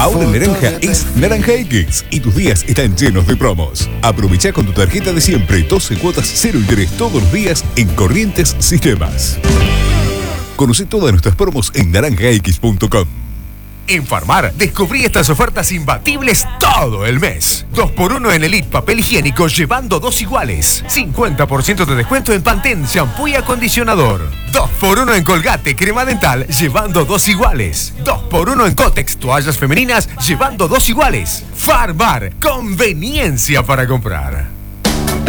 Ahora en Naranja es Naranja X y tus días están llenos de promos. Aprovecha con tu tarjeta de siempre 12 cuotas 0 interés todos los días en Corrientes Sistemas. Conoce todas nuestras promos en naranjax.com. En Farmar, descubrí estas ofertas imbatibles todo el mes. 2x1 en Elite papel higiénico llevando 2 iguales. 50% de descuento en Pantene, shampoo y acondicionador. 2x1 en Colgate, crema dental, llevando 2 iguales. 2x1 en Kotex, toallas femeninas, llevando 2 iguales. Farmar, conveniencia para comprar.